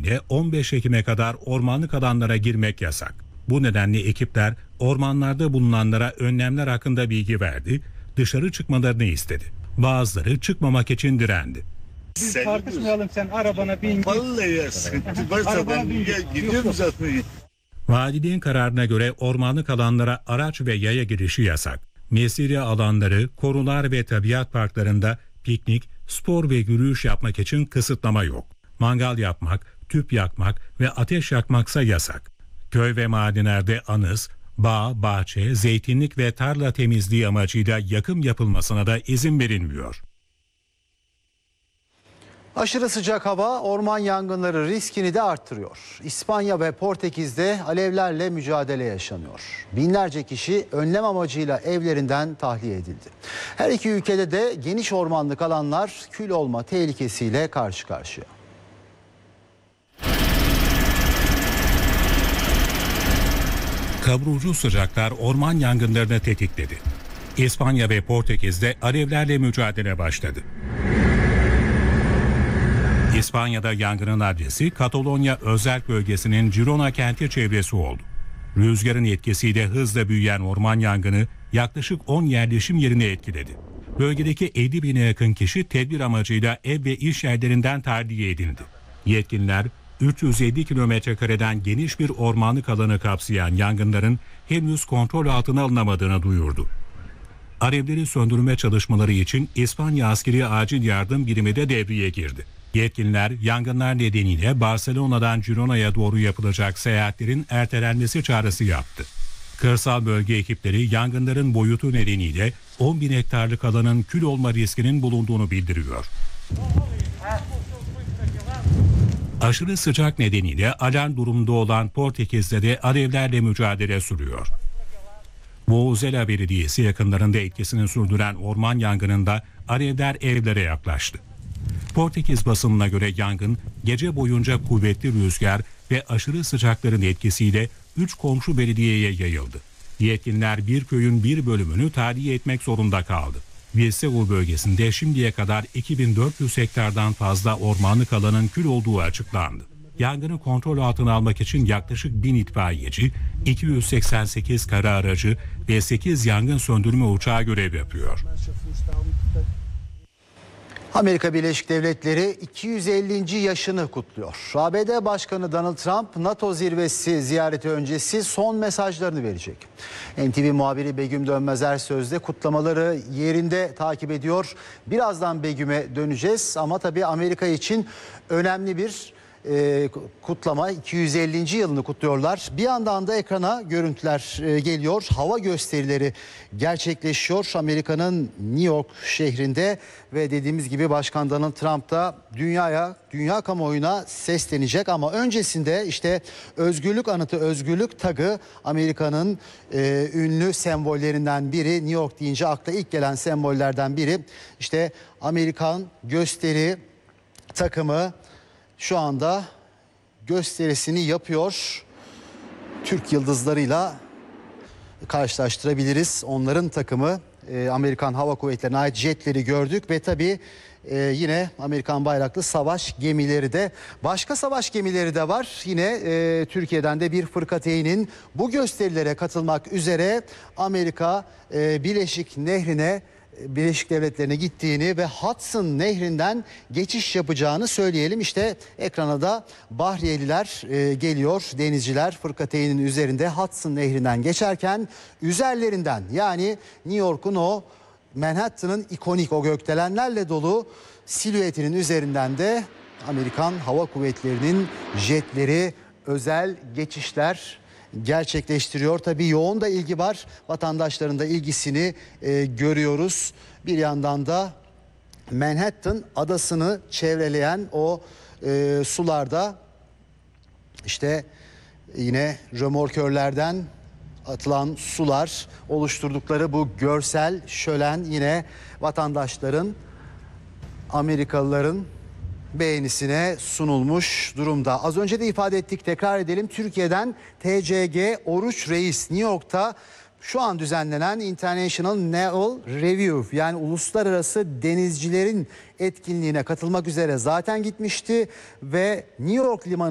nedeniyle 15 Ekim'e kadar ormanlık alanlara girmek yasak. Bu nedenle ekipler ormanlarda bulunanlara önlemler hakkında bilgi verdi, dışarı çıkmalarını istedi. Bazıları çıkmamak için direndi. Biz tartışmayalım, sen arabana bin git. Vallahi ya sıkıntı varsa ben gidiyorum zaten. Valiliğin kararına göre ormanlık alanlara araç ve yaya girişi yasak. Mesire alanları, korular ve tabiat parklarında piknik, spor ve yürüyüş yapmak için kısıtlama yok. Mangal yapmak, tüp yakmak ve ateş yakmaksa yasak. Köy ve madenlerde anız, bağ, bahçe, zeytinlik ve tarla temizliği amacıyla yakım yapılmasına da izin verilmiyor. Aşırı sıcak hava orman yangınları riskini de arttırıyor. İspanya ve Portekiz'de alevlerle mücadele yaşanıyor. Binlerce kişi önlem amacıyla evlerinden tahliye edildi. Her iki ülkede de geniş ormanlık alanlar kül olma tehlikesiyle karşı karşıya. Kavurucu sıcaklar orman yangınlarını tetikledi. İspanya ve Portekiz'de alevlerle mücadele başladı. İspanya'da yangının adresi Katalonya özel bölgesinin Girona kenti çevresi oldu. Rüzgarın etkisiyle hızla büyüyen orman yangını yaklaşık 10 yerleşim yerini etkiledi. Bölgedeki 50 bine yakın kişi tedbir amacıyla ev ve iş yerlerinden tahliye edildi. Yetkililer 350 kilometrekareden geniş bir ormanlık alanı kapsayan yangınların henüz kontrol altına alınamadığını duyurdu. Alevleri söndürme çalışmaları için İspanya Askeri Acil Yardım Birimi de devreye girdi. Yetkililer yangınlar nedeniyle Barcelona'dan Girona'ya doğru yapılacak seyahatlerin ertelenmesi çağrısı yaptı. Kırsal bölge ekipleri yangınların boyutu nedeniyle 10 bin hektarlık alanın kül olma riskinin bulunduğunu bildiriyor. Aşırı sıcak nedeniyle alarm durumunda olan Portekiz'de de alevlerle mücadele sürüyor. Boğazela Belediyesi yakınlarında etkisini sürdüren orman yangınında alevler evlere yaklaştı. Portekiz basınına göre yangın gece boyunca kuvvetli rüzgar ve aşırı sıcakların etkisiyle 3 komşu belediyeye yayıldı. Yetkililer bir köyün bir bölümünü tahliye etmek zorunda kaldı. Viseu bölgesinde şimdiye kadar 2400 hektardan fazla ormanlık alanın kül olduğu açıklandı. Yangını kontrol altına almak için yaklaşık 1000 itfaiyeci, 288 kara aracı ve 8 yangın söndürme uçağı görev yapıyor. Amerika Birleşik Devletleri 250. yaşını kutluyor. ABD Başkanı Donald Trump NATO zirvesi ziyareti öncesi son mesajlarını verecek. NTV muhabiri Begüm Dönmezer Söz'de kutlamaları yerinde takip ediyor. Birazdan Begüm'e döneceğiz ama tabii Amerika için önemli bir kutlama, 250. yılını kutluyorlar. Bir yandan da ekrana görüntüler geliyor. Hava gösterileri gerçekleşiyor Amerika'nın New York şehrinde ve dediğimiz gibi Başkan Donald Trump da dünya kamuoyuna seslenecek ama öncesinde işte özgürlük anıtı, özgürlük tagı Amerika'nın ünlü sembollerinden biri. New York deyince akla ilk gelen sembollerden biri. İşte Amerikan gösteri takımı şu anda gösterisini yapıyor. Türk yıldızlarıyla karşılaştırabiliriz. Onların takımı Amerikan Hava Kuvvetleri'ne ait jetleri gördük ve tabii yine Amerikan bayraklı savaş gemileri de, başka savaş gemileri de var. Yine Türkiye'den de bir fırkateyn'in bu gösterilere katılmak üzere Amerika Birleşik Devletleri'ne gittiğini ve Hudson Nehri'nden geçiş yapacağını söyleyelim. İşte ekrana da Bahriyeliler geliyor. Denizciler fırkateyn'in üzerinde Hudson Nehri'nden geçerken üzerlerinden, yani New York'un o Manhattan'ın ikonik o gökdelenlerle dolu silüetinin üzerinden de Amerikan Hava Kuvvetleri'nin jetleri özel geçişler gerçekleştiriyor. Tabii yoğun da ilgi var. Vatandaşların da ilgisini görüyoruz. Bir yandan da Manhattan adasını çevreleyen o sularda işte yine römorkörlerden atılan sular oluşturdukları bu görsel şölen yine vatandaşların, Amerikalıların beğenisine sunulmuş durumda. Az önce de ifade ettik, tekrar edelim. Türkiye'den TCG Oruç Reis New York'ta şu an düzenlenen International Naval Review, yani uluslararası denizcilerin etkinliğine katılmak üzere zaten gitmişti ve New York limanı